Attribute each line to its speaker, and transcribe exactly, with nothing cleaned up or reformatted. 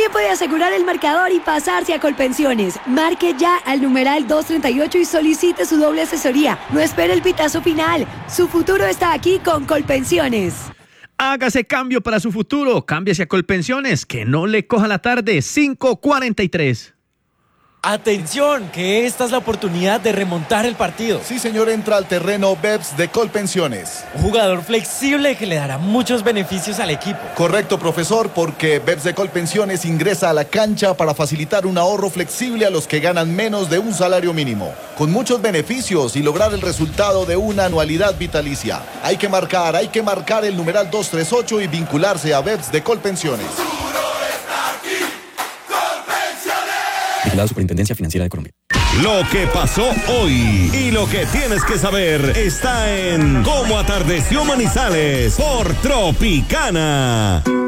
Speaker 1: Tiempo de asegurar el marcador y pasarse a Colpensiones. Marque ya al numeral doscientos treinta y ocho y solicite su doble asesoría. No espere el pitazo final. Su futuro está aquí con Colpensiones.
Speaker 2: Hágase cambio para su futuro. Cámbiese a Colpensiones. Que no le coja la tarde. cinco cuarenta y tres.
Speaker 3: Atención, que esta es la oportunidad de remontar el partido.
Speaker 4: Sí, señor, entra al terreno Beps de Colpensiones.
Speaker 3: Un jugador flexible que le dará muchos beneficios al equipo.
Speaker 4: Correcto, profesor, porque Beps de Colpensiones ingresa a la cancha para facilitar un ahorro flexible a los que ganan menos de un salario mínimo, con muchos beneficios y lograr el resultado de una anualidad vitalicia. Hay que marcar, hay que marcar el numeral doscientos treinta y ocho y vincularse a Beps de Colpensiones.
Speaker 5: La Superintendencia Financiera de Colombia.
Speaker 6: Lo que pasó hoy y lo que tienes que saber está en Cómo Atardeció Manizales por Tropicana.